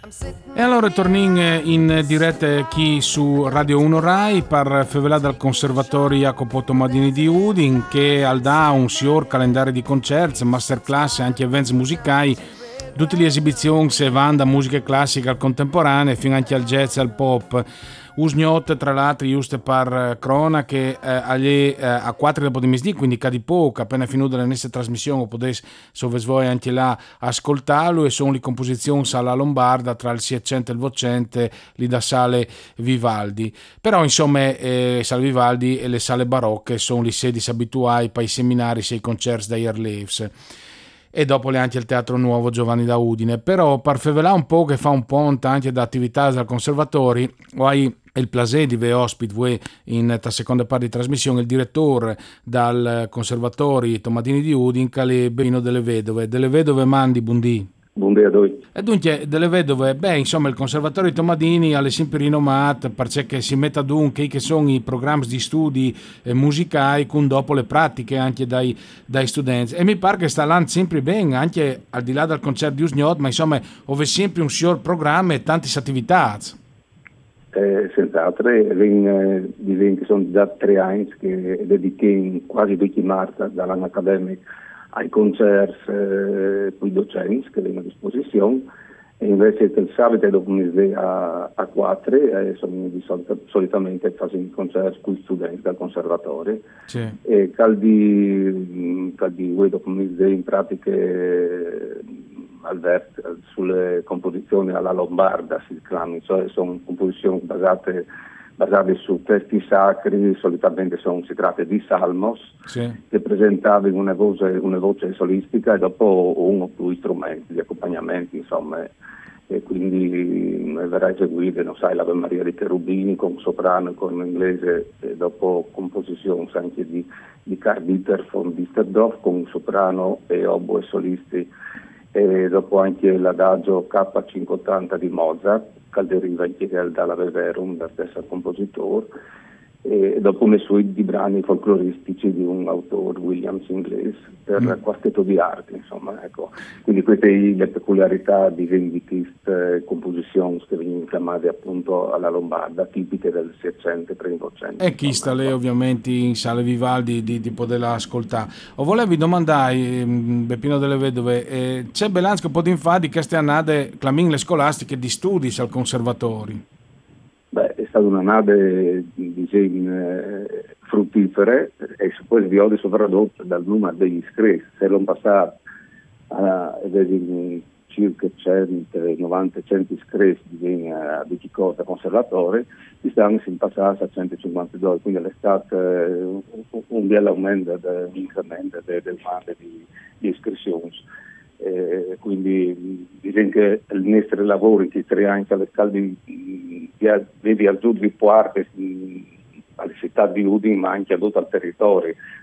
E allora torniamo in diretta qui su Radio 1 Rai per fevelà dal Conservatorio Jacopo Tomadini di Udin che al da un sior calendario di concerti, masterclass e anche eventi musicali, tutte le esibizioni se vanno da musica classica al contemporaneo fino anche al jazz e al pop. Usgnot tra l'altro giusto per cronache a 4 dopo di mezzì, quindi cadi poco, appena finito la nostra trasmissione potete se voi anche là ascoltarlo e sono le composizioni alla Lombarda tra il 600 e il 800 lì da sale Vivaldi. Però insomma sale Vivaldi e le sale barocche sono le sedi abituali per i seminari e i concerti da Leaves e dopo le anche il Teatro Nuovo Giovanni da Udine. Però per fevelà un po' che fa un ponte anche da attività dal conservatori o hai il plaisir di avere ospite voi in ta seconda parte di trasmissione il direttore dal conservatori Tomadini di Udine che è Benino delle vedove mandi buondì. Buondì a voi. E dunque, delle vedove, insomma, il Conservatorio Tomadini è sempre rinomato perché si mette ad un che sono i programmi di studi musicali con dopo le pratiche anche dai studenti. E mi pare che sta là sempre bene, anche al di là del concerto di Usgnot, ma insomma, dove sempre un signor programma e tante attività. Senz'altro, che sono già 3 anni che dedichiamo quasi tutti i marzi dall'anno accademico ai concerti con i docenti che vengono a disposizione e invece il sabato e dopo a 4 solitamente facciamo i concerti con gli studenti del conservatorio e caldi dopo in pratiche sulle composizioni alla Lombarda si chiamano, cioè sono composizioni basate su testi sacri, solitamente si tratta di salmos, che presentavano una voce solistica e dopo uno o più strumenti di accompagnamento, insomma, e quindi verrà eseguita, non sai, l'Ave Maria di Cherubini con soprano e con inglese, e dopo composizioni anche di Karl Dieter von Disterdorf con soprano e oboe solisti, e dopo anche l'adagio K580 di Mozart, che deriva anche dalla Veverum, dal stesso compositore, e dopo messo di brani folcloristici di un autore Williams inglese per quartetto di arte, insomma, ecco. Quindi queste le peculiarità di queste composizioni che vengono chiamate appunto alla Lombarda, tipiche del 600 per 800. E chi sta lì ovviamente in sale Vivaldi di poterla ascoltare. O volevi domandare, Beppino delle Vedove, c'è bilancio che può fare di queste annate le scolastiche di studi al conservatori? È stata un'annata fruttifere e poi vi ho soprattutto dal numero degli iscritti. Se l'hanno passato a circa 190-100 iscritti a Bicicota Conservatore, quest'anno si è passato a 152, quindi all'estate un bel aumento, un incremento del numero di iscrizioni. Quindi direi che il nostro lavoro che crea anche alle scale vedi al giù di parte alle città di Udine ma anche a tutto il territorio